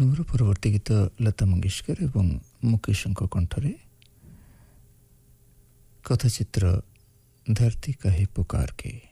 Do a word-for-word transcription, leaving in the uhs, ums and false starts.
Film परवर्ती गीत लता मंगेशकर एवं मुकेश कंठरे कथाचित्र धरती कहे पुकार के।